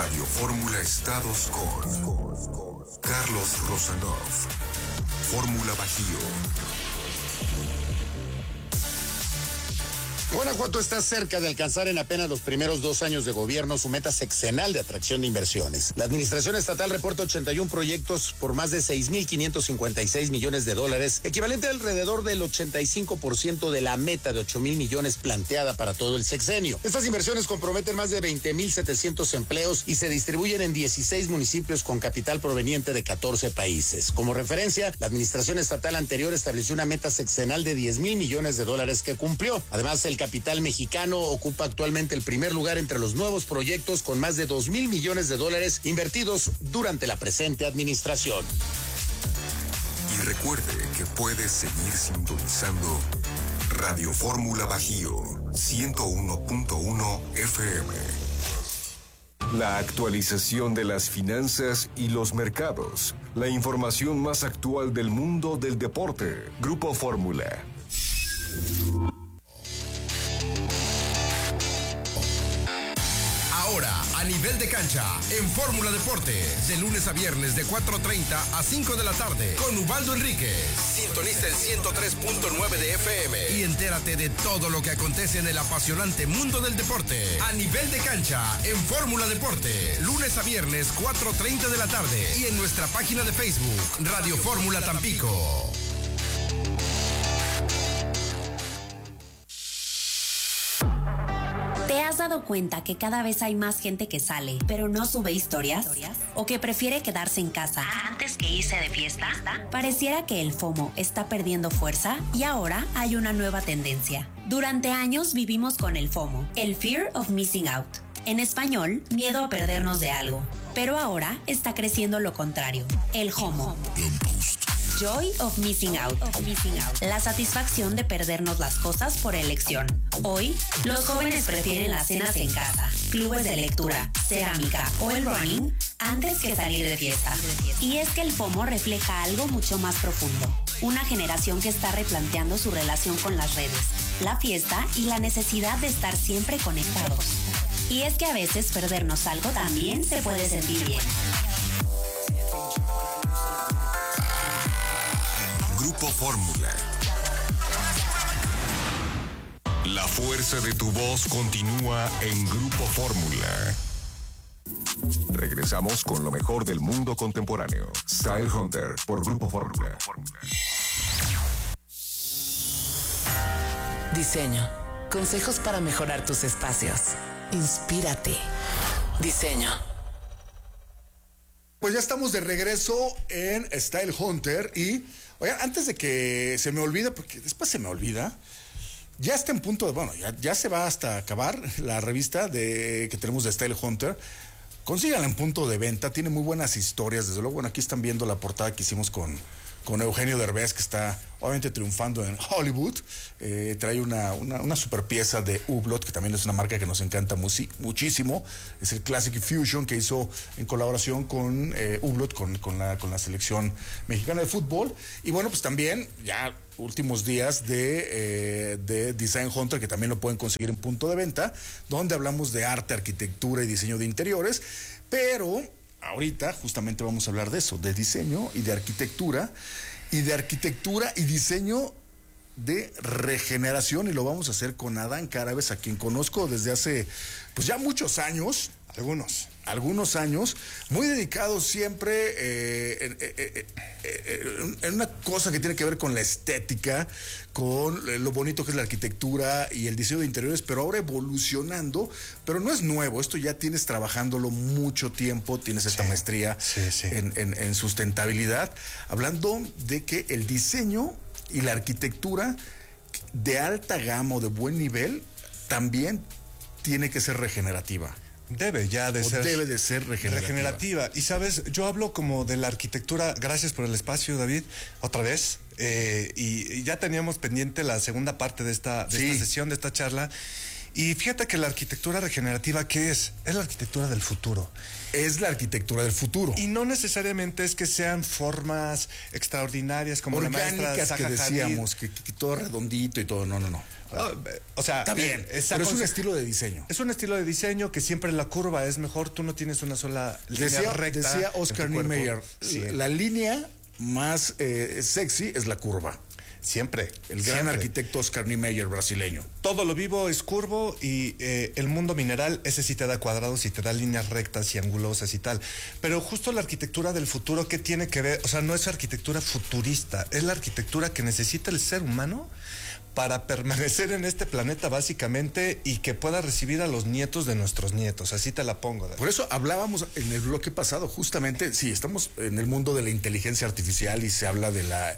Radio Fórmula Estados con Carlos Rosanov. Fórmula Bajío. Guanajuato está cerca de alcanzar en apenas los primeros 2 años de gobierno su meta sexenal de atracción de inversiones. La administración estatal reporta 81 proyectos por más de 6,556 millones de dólares, equivalente a alrededor del 85% de la meta de 8,000 millones planteada para todo el sexenio. Estas inversiones comprometen más de 20,700 empleos y se distribuyen en 16 municipios con capital proveniente de 14 países. Como referencia, la administración estatal anterior estableció una meta sexenal de 10,000 millones de dólares que cumplió. Además, el capital mexicano ocupa actualmente el primer lugar entre los nuevos proyectos con más de 2,000 millones de dólares invertidos durante la presente administración. Y recuerde que puede seguir sintonizando Radio Fórmula Bajío 101.1 FM. La actualización de las finanzas y los mercados. La información más actual del mundo del deporte. Grupo Fórmula. Ahora, a nivel de cancha, en Fórmula Deportes, de lunes a viernes de 4:30 a 5 de la tarde, con Ubaldo Enríquez. Sintoniza el 103.9 de FM y entérate de todo lo que acontece en el apasionante mundo del deporte. A nivel de cancha, en Fórmula Deporte, lunes a viernes 4:30 de la tarde y en nuestra página de Facebook, Radio Fórmula Tampico. ¿Te has dado cuenta que cada vez hay más gente que sale, pero no sube historias? ¿O que prefiere quedarse en casa antes que irse de fiesta? Pareciera que el FOMO está perdiendo fuerza y ahora hay una nueva tendencia. Durante años vivimos con el FOMO, el Fear of Missing Out. En español, miedo a perdernos de algo. Pero ahora está creciendo lo contrario, el JOMO. Joy of Missing Out. La satisfacción de perdernos las cosas por elección. Hoy, los jóvenes prefieren las cenas en casa, clubes de lectura, cerámica o el running antes que salir de fiesta. Y es que el FOMO refleja algo mucho más profundo. Una generación que está replanteando su relación con las redes, la fiesta y la necesidad de estar siempre conectados. Y es que a veces perdernos algo también se puede sentir bien. Grupo Fórmula. La fuerza de tu voz continúa en Grupo Fórmula. Regresamos con lo mejor del mundo contemporáneo. Style Hunter por Grupo Fórmula. Diseño. Consejos para mejorar tus espacios. Inspírate. Diseño. Pues ya estamos de regreso en Style Hunter y, oigan, antes de que se me olvide, porque después se me olvida, ya está en punto de, bueno, ya se va hasta acabar la revista que tenemos de Style Hunter. Consíganla en punto de venta, tiene muy buenas historias, desde luego. Bueno, aquí están viendo la portada que hicimos con Eugenio Derbez, que está obviamente triunfando en Hollywood. Trae una super pieza de Hublot, que también es una marca que nos encanta muchísimo. Es el Classic Fusion que hizo en colaboración con Hublot, con la selección mexicana de fútbol. Y bueno, pues también ya últimos días de Design Hunter, que también lo pueden conseguir en punto de venta, donde hablamos de arte, arquitectura y diseño de interiores. Pero ahorita justamente vamos a hablar de eso, de diseño y de arquitectura y diseño de regeneración, y lo vamos a hacer con Adán Carabes, a quien conozco desde hace pues ya muchos años, algunos años, muy dedicado siempre en una cosa que tiene que ver con la estética, con lo bonito que es la arquitectura y el diseño de interiores, pero ahora evolucionando. Pero no es nuevo, esto ya tienes trabajándolo mucho tiempo, tienes esta maestría en sustentabilidad, hablando de que el diseño y la arquitectura de alta gama o de buen nivel también tiene que ser regenerativa. Debe de ser regenerativa. Y sabes, yo hablo como de la arquitectura. Gracias por el espacio, David, otra vez. Y ya teníamos pendiente la segunda parte de esta sesión, de esta charla. Y fíjate que la arquitectura regenerativa, ¿qué es? Es la arquitectura del futuro. Es la arquitectura del futuro. Y no necesariamente es que sean formas extraordinarias como orgánicas, la maestra que decíamos, que todo redondito y todo. No. O sea, está bien, pero es un estilo de diseño. Es un estilo de diseño que siempre la curva es mejor. Tú no tienes una sola línea recta. Decía Oscar Niemeyer, sí. La línea más sexy es la curva. Siempre. El gran arquitecto Oscar Niemeyer, brasileño. Todo lo vivo es curvo y el mundo mineral, ese sí te da cuadrados y te da líneas rectas y angulosas y tal. Pero justo la arquitectura del futuro, ¿qué tiene que ver? O sea, no es arquitectura futurista, es la arquitectura que necesita el ser humano para permanecer en este planeta básicamente y que pueda recibir a los nietos de nuestros nietos. Así te la pongo. Por eso hablábamos en el bloque pasado, justamente, sí, estamos en el mundo de la inteligencia artificial y se habla de la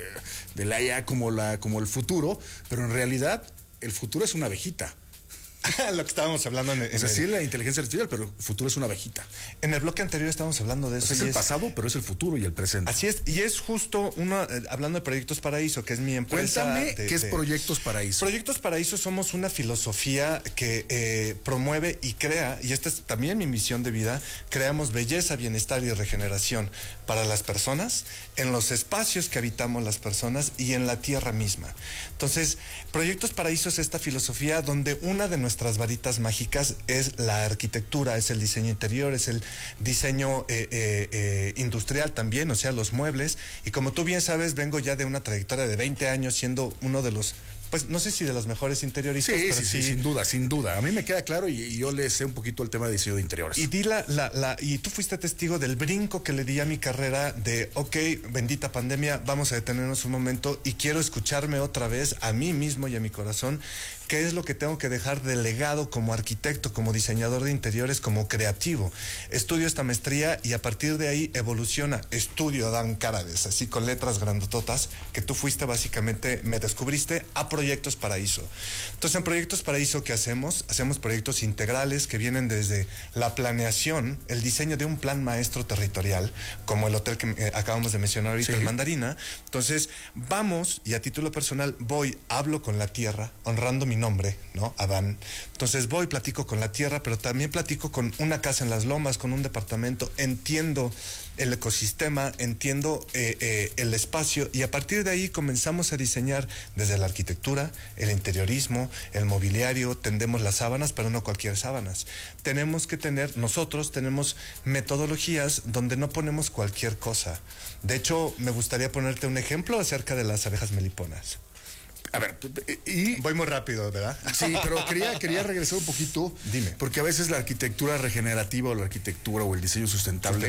IA como el futuro, pero en realidad el futuro es una abejita. Lo que estábamos hablando sí, la inteligencia artificial, pero el futuro es una abejita. En el bloque anterior estábamos hablando de eso. Es el pasado, pero es el futuro y el presente. Así es, y es justo hablando de Proyectos Paraíso, que es mi empresa. Cuéntame qué es Proyectos Paraíso. Proyectos Paraíso somos una filosofía que promueve y crea, y esta es también mi misión de vida, creamos belleza, bienestar y regeneración para las personas, en los espacios que habitamos las personas y en la tierra misma. Entonces, Proyectos Paraíso es esta filosofía donde una de nuestras varitas mágicas es la arquitectura, es el diseño interior, es el diseño industrial también, o sea, los muebles. Y como tú bien sabes, vengo ya de una trayectoria de 20 años siendo uno de los, pues no sé si de los mejores interioristas. Sí, pero sí, sin duda. A mí me queda claro y yo le sé un poquito el tema de diseño de interiores. Y y tú fuiste testigo del brinco que le di a mi carrera de, ok, bendita pandemia, vamos a detenernos un momento y quiero escucharme otra vez a mí mismo y a mi corazón. ¿Qué es lo que tengo que dejar de legado como arquitecto, como diseñador de interiores, como creativo? Estudio esta maestría y a partir de ahí evoluciona. Estudio Dan Carades, así con letras grandototas, que tú fuiste básicamente, me descubriste a Proyectos Paraíso. Entonces, en Proyectos Paraíso, ¿qué hacemos? Hacemos proyectos integrales que vienen desde la planeación, el diseño de un plan maestro territorial, como el hotel que acabamos de mencionar ahorita, el Mandarina. Entonces, vamos, y a título personal, hablo con la tierra, honrando mi nombre, ¿no? Adán. Entonces platico con la tierra, pero también platico con una casa en las lomas, con un departamento, entiendo el ecosistema, entiendo el espacio y a partir de ahí comenzamos a diseñar desde la arquitectura, el interiorismo, el mobiliario, tendemos las sábanas, pero no cualquier sábanas. Nosotros tenemos metodologías donde no ponemos cualquier cosa. De hecho, me gustaría ponerte un ejemplo acerca de las abejas meliponas. A ver, voy muy rápido, ¿verdad? Sí, pero quería regresar un poquito. Dime. Porque a veces la arquitectura regenerativa o la arquitectura o el diseño sustentable.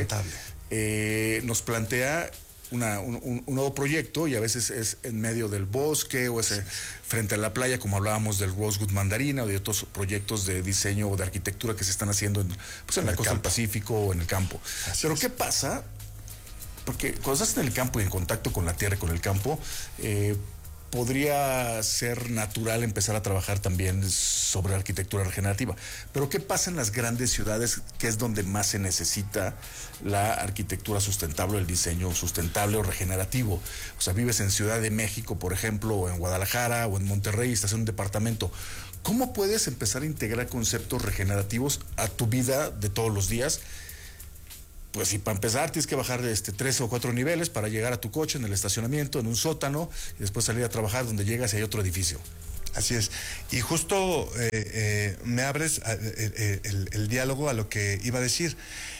Nos plantea un nuevo proyecto y a veces es en medio del bosque o es frente a la playa, como hablábamos del Rosewood Mandarina o de otros proyectos de diseño o de arquitectura que se están haciendo en la costa del Pacífico o en el campo. Pero ¿qué pasa? Porque cuando estás en el campo y en contacto con la tierra y con el campo, podría ser natural empezar a trabajar también sobre arquitectura regenerativa. Pero ¿qué pasa en las grandes ciudades, que es donde más se necesita la arquitectura sustentable, el diseño sustentable o regenerativo? O sea, vives en Ciudad de México, por ejemplo, o en Guadalajara, o en Monterrey, estás en un departamento. ¿Cómo puedes empezar a integrar conceptos regenerativos a tu vida de todos los días? Pues si para empezar tienes que bajar 3 o 4 niveles para llegar a tu coche en el estacionamiento, en un sótano, y después salir a trabajar donde llegas y hay otro edificio. Así es. Y justo me abres el diálogo a lo que iba a decir.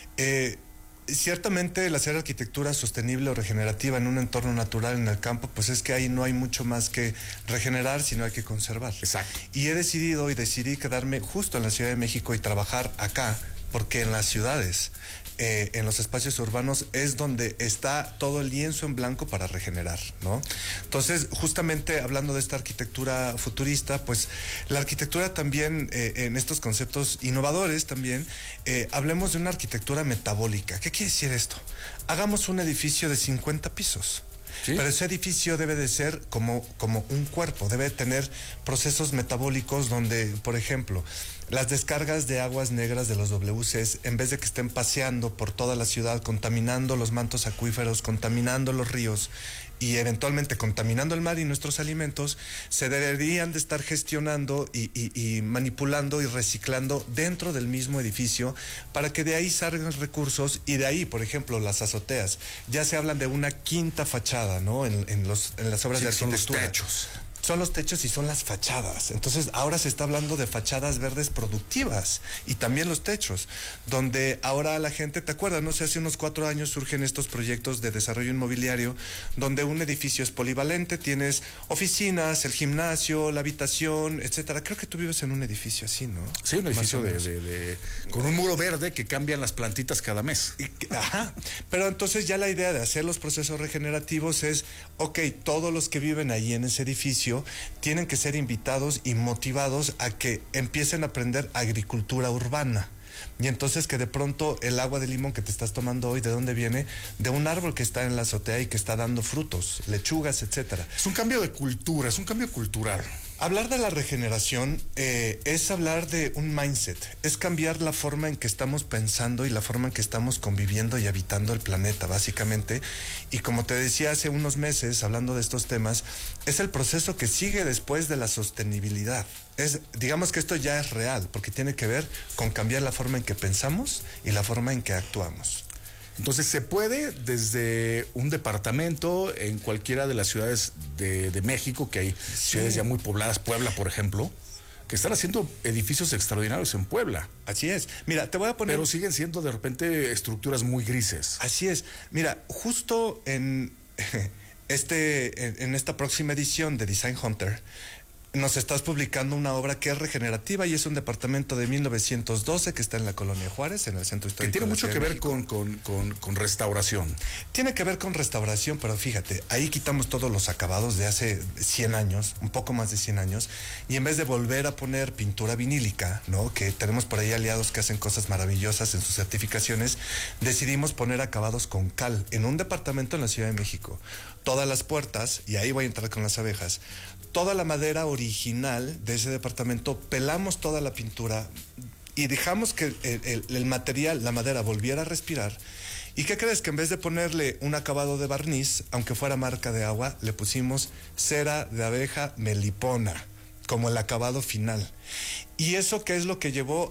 Ciertamente el hacer arquitectura sostenible o regenerativa en un entorno natural en el campo, pues es que ahí no hay mucho más que regenerar, sino hay que conservar. Exacto. Y decidí quedarme justo en la Ciudad de México y trabajar acá, porque en las ciudades, en los espacios urbanos es donde está todo el lienzo en blanco para regenerar, ¿no? Entonces, justamente hablando de esta arquitectura futurista, pues la arquitectura también, en estos conceptos innovadores también, hablemos de una arquitectura metabólica. ¿Qué quiere decir esto? Hagamos un edificio de 50 pisos. ¿Sí? Pero ese edificio debe de ser como un cuerpo, debe tener procesos metabólicos donde, por ejemplo, las descargas de aguas negras de los WCs, en vez de que estén paseando por toda la ciudad, contaminando los mantos acuíferos, contaminando los ríos, y eventualmente contaminando el mar y nuestros alimentos, se deberían de estar gestionando y manipulando y reciclando dentro del mismo edificio para que de ahí salgan recursos y de ahí, por ejemplo, las azoteas. Ya se hablan de una quinta fachada, ¿no? En las obras de arquitectura. Son los techos. Son los techos y son las fachadas. Entonces ahora se está hablando de fachadas verdes productivas y también los techos, donde ahora la gente, ¿te acuerdas? No sé, hace unos 4 años surgen estos proyectos de desarrollo inmobiliario donde un edificio es polivalente, tienes oficinas, el gimnasio, la habitación, etcétera. Creo que tú vives en un edificio así, ¿no? Sí, un edificio con un muro verde que cambian las plantitas cada mes. Ajá. Pero entonces ya la idea de hacer los procesos regenerativos es, ok, todos los que viven ahí en ese edificio tienen que ser invitados y motivados a que empiecen a aprender agricultura urbana. Y entonces que de pronto el agua de limón que te estás tomando hoy, ¿de dónde viene? De un árbol que está en la azotea y que está dando frutos, lechugas, etcétera. Es un cambio de cultura, es un cambio cultural. Hablar de la regeneración es hablar de un mindset, es cambiar la forma en que estamos pensando y la forma en que estamos conviviendo y habitando el planeta, básicamente. Y como te decía hace unos meses, hablando de estos temas, es el proceso que sigue después de la sostenibilidad. Digamos que esto ya es real, porque tiene que ver con cambiar la forma en que pensamos y la forma en que actuamos. Entonces se puede desde un departamento en cualquiera de las ciudades de México, que hay ciudades ya muy pobladas, Puebla, por ejemplo, que están haciendo edificios extraordinarios en Puebla. Así es. Mira, te voy a poner... Pero siguen siendo de repente estructuras muy grises. Así es. Mira, justo en esta próxima edición de Design Hunter, nos estás publicando una obra que es regenerativa y es un departamento de 1912 que está en la Colonia Juárez, en el centro histórico. Que tiene mucho que ver con restauración. Tiene que ver con restauración, pero fíjate, ahí quitamos todos los acabados de hace 100 años, un poco más de 100 años, y en vez de volver a poner pintura vinílica, ¿no? Que tenemos por ahí aliados que hacen cosas maravillosas en sus certificaciones, decidimos poner acabados con cal en un departamento en la Ciudad de México. Todas las puertas, y ahí voy a entrar con las abejas, toda la madera original de ese departamento, pelamos toda la pintura y dejamos que el material, la madera, volviera a respirar. ¿Y qué crees? Que en vez de ponerle un acabado de barniz, aunque fuera marca de agua, le pusimos cera de abeja melipona como el acabado final. ¿Y eso qué es lo que llevó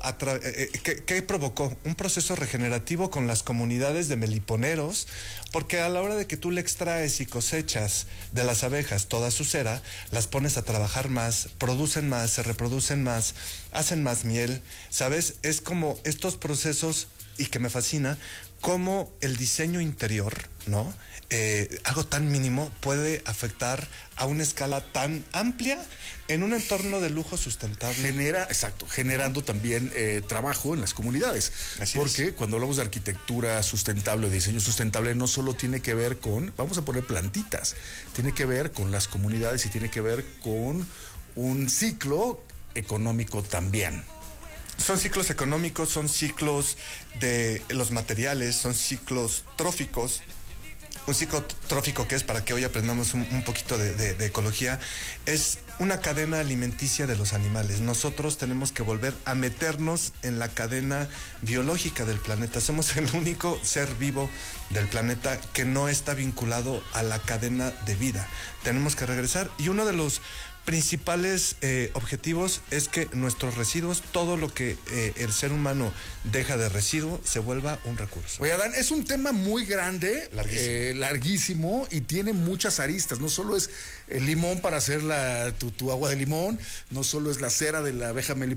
qué provocó? Un proceso regenerativo con las comunidades de meliponeros, porque a la hora de que tú le extraes y cosechas de las abejas toda su cera, las pones a trabajar más, producen más, se reproducen más, hacen más miel, ¿sabes? Es como estos procesos, y que me fascina, cómo el diseño interior, ¿no? Algo tan mínimo puede afectar a una escala tan amplia en un entorno de lujo sustentable. Generando también trabajo en las comunidades. Porque cuando hablamos de arquitectura sustentable, de diseño sustentable, no solo tiene que ver con, vamos a poner plantitas, tiene que ver con las comunidades y tiene que ver con un ciclo económico también. Son ciclos económicos, son ciclos de los materiales, son ciclos tróficos. Un ciclo trófico, que es, para que hoy aprendamos un poquito de ecología, es una cadena alimenticia de los animales. Nosotros tenemos que volver a meternos en la cadena biológica del planeta. Somos el único ser vivo del planeta que no está vinculado a la cadena de vida. Tenemos que regresar, y uno de los principales objetivos es que nuestros residuos, todo lo que el ser humano deja de residuo, se vuelva un recurso. Oye, Adán, es un tema muy grande, larguísimo, y tiene muchas aristas. No solo es el limón para hacer tu agua de limón, no solo es la cera de la abeja melipona,